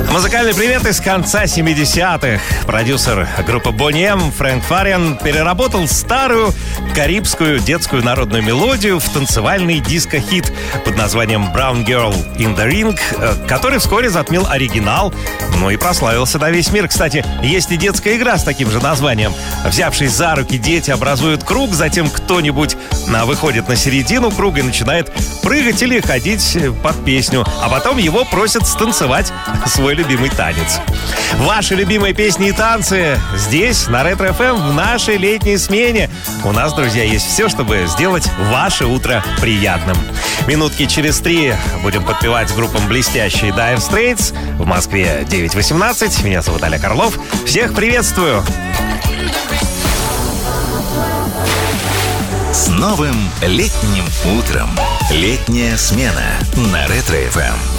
Музыкальный привет из конца 70-х. Продюсер группы Boney M Фрэнк Фариан переработал старую карибскую детскую народную мелодию в танцевальный диско-хит под названием Brown Girl in the Ring, который вскоре затмил оригинал, ну и прославился на весь мир. Кстати, есть и детская игра с таким же названием. Взявшись за руки, дети образуют круг, затем кто-нибудь выходит на середину круга и начинает прыгать или ходить под песню, а потом его просят станцевать свой любимый танец. Ваши любимые песни и танцы здесь, на Ретро ФМ, в нашей летней смене. У нас, друзья, есть все, чтобы сделать ваше утро приятным. Минутки через 3 будем подпевать с группам блестящие Dire Straits. В Москве 9:18. Меня зовут Олег Орлов. Всех приветствую! С новым летним утром! Летняя смена на Ретро ФМ.